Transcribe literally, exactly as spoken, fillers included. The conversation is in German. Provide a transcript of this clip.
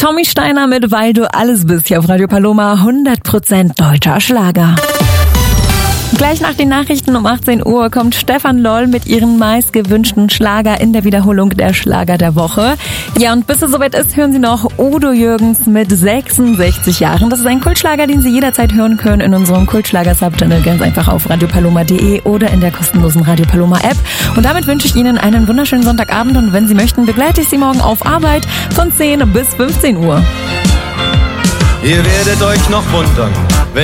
Tommy Steiner mit Weil du alles bist hier auf Radio Paloma, hundert Prozent deutscher Schlager. Gleich nach den Nachrichten um achtzehn Uhr kommt Stefan Loll mit ihren meistgewünschten Schlager in der Wiederholung der Schlager der Woche. Ja, und bis es soweit ist, hören Sie noch Udo Jürgens mit sechsundsechzig Jahren. Das ist ein Kultschlager, den Sie jederzeit hören können in unserem Kultschlager-Subchannel, ganz einfach auf radiopaloma punkt de oder in der kostenlosen Radio Paloma App. Und damit wünsche ich Ihnen einen wunderschönen Sonntagabend und wenn Sie möchten, begleite ich Sie morgen auf Arbeit von zehn bis fünfzehn Uhr. Ihr werdet euch noch wundern,